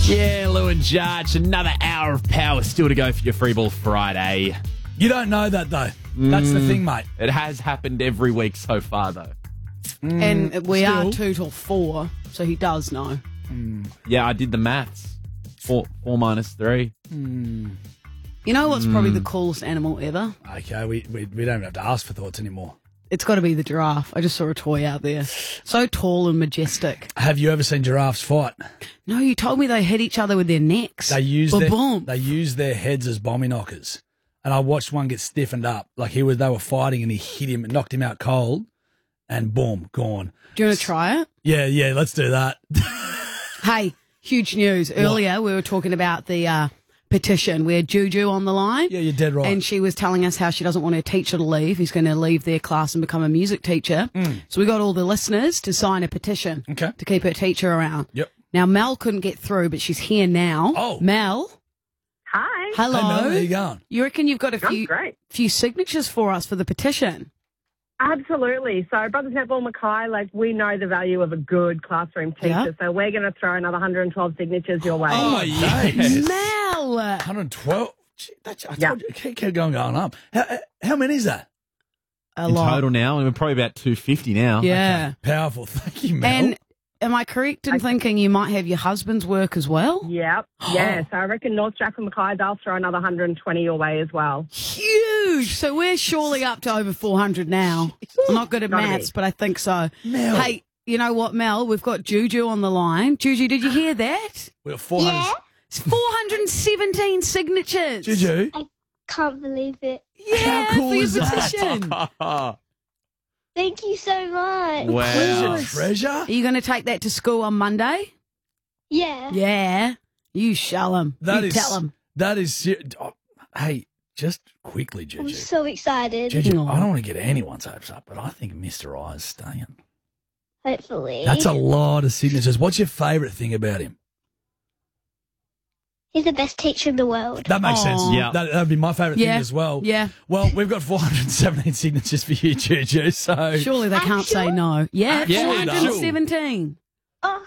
Yeah, Lou and Judge, another hour of power still to go for your Free Ball Friday. You don't know that, though. That's the thing, mate. It has happened every week so far, though. And we still. are 2 till 4, so he does know. Yeah, I did the maths. 4 minus 3. You know what's probably the coolest animal ever? Okay, we don't have to ask for thoughts anymore. It's got to be the giraffe. I just saw a toy out there. So tall and majestic. Have you ever seen giraffes fight? No, you told me they hit each other with their necks. They use Ba-boom. they use their heads as bomby knockers. And I watched one get stiffened up. Like they were fighting and he hit him and knocked him out cold and boom, gone. Do you want to try it? Yeah, let's do that. Hey, huge news. Earlier we were talking about the petition. We had Juju on the line. Yeah, you're dead right. And she was telling us how she doesn't want her teacher to leave. He's going to leave their class and become a music teacher. So we got all the listeners to sign a petition Okay. to keep her teacher around. Yep. Now, Mel couldn't get through, but she's here now. Oh. Mel. Hi. Hello. Hey, Mel, how you going? You reckon you've got a I'm great. few signatures for us for the petition? Absolutely. So, Brothers Netball Mackay, we know the value of a good classroom teacher. Yeah. So we're going to throw another 112 signatures your way. Oh, yes. Mel. 112. Gee, I Yeah. told you, keep going up. How many is that? A In lot. total now, we're probably about 250 now. Yeah. Powerful. Thank you, Mel. And am I correct in thinking you might have your husband's work as well? Yep. Yeah. So I reckon North Stratford Mackay, they'll throw another 120 your way as well. Huge. So we're surely up to over 400 now. I'm not good at Gotta maths, be. but I think so. Mel. Hey, you know what, Mel? We've got Juju on the line. Juju, did you hear that? we got 400. It's 417 signatures. Juju. Can't believe it. Yeah, How cool for your is that? petition. Thank you so much. Wow. Treasure. Are you going to take that to school on Monday? Yeah. Yeah. You show them. That You is- tell them. That is. Hey, just quickly, I'm Juju. so excited. Juju, Aw. I don't want to get anyone's hopes up, but I think Mr. I is staying. Hopefully. That's a lot of signatures. What's your favourite thing about him? He's the best teacher in the world. That makes Aw. sense. Yeah. That would be my favourite thing Yeah. as well. Yeah. Well, we've got 417 signatures for you, Juju. So Surely they can't say no. Yeah, Actually, 417. Oh,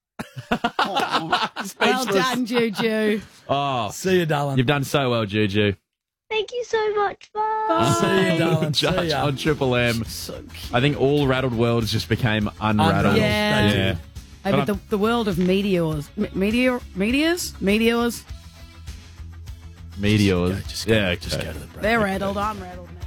Well done, Juju. Oh, see you, darling. you've done so well, Juju. thank you so much. Bye. See you, darling. See Judge ya. on Triple M. So cute. I think all rattled worlds just became unrattled. Unrattled. Yeah. They do. Yeah. Hey, but the world of meteors. Meteors? Meteors. Just go Yeah, to the break. They're rattled. I'm rattled now.